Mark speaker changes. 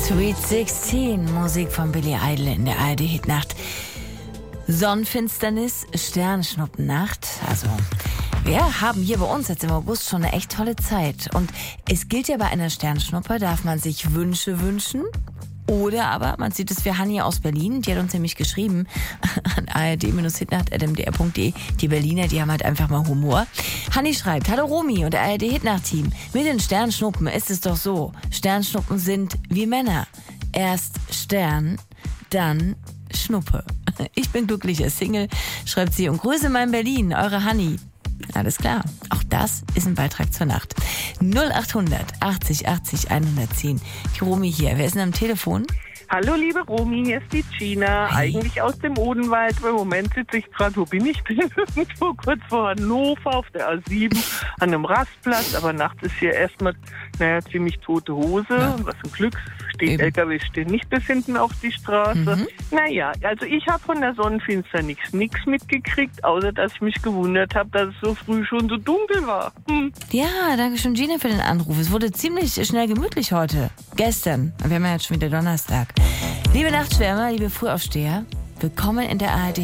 Speaker 1: Sweet 16, Musik von Billy Idol in der ARD-Hitnacht. Sonnenfinsternis, Sternschnuppennacht. Also, wir haben hier bei uns jetzt im August schon eine echt tolle Zeit. Und es gilt ja, bei einer Sternschnuppe darf man sich Wünsche wünschen. Oder aber man sieht es für Hanni aus Berlin, die hat uns nämlich geschrieben an ard-hitnacht@mdr.de. Die Berliner, die haben halt einfach mal Humor. Hanni schreibt: Hallo Romy und ARD-Hitnacht-Team. Mit den Sternschnuppen ist es doch so. Sternschnuppen sind wie Männer. Erst Stern, dann Schnuppe. Ich bin glücklicher Single, schreibt sie, und grüße mein Berlin, eure Hanni. Alles klar, auch das ist ein Beitrag zur Nacht. 0800 80 80 110. Die Romy hier, wer ist denn am Telefon?
Speaker 2: Hallo liebe Romy, hier ist die Gina, eigentlich aus dem Odenwald. Im Moment sitze ich gerade, wo bin ich denn? Irgendwo kurz vor Hannover auf der A7 an einem Rastplatz, aber nachts ist hier erstmal, ziemlich tote Hose. Ja. Was ein Glück, LKWs stehen nicht bis hinten auf die Straße. Also ich habe von der Sonnenfinsternis nichts mitgekriegt, außer dass ich mich gewundert habe, dass es so früh schon so dunkel war.
Speaker 1: Ja, danke schön Gina für den Anruf. Es wurde ziemlich schnell gemütlich heute. Gestern, wir haben ja jetzt schon wieder Donnerstag. Liebe Nachtschwärmer, liebe Frühaufsteher, willkommen in der ARD.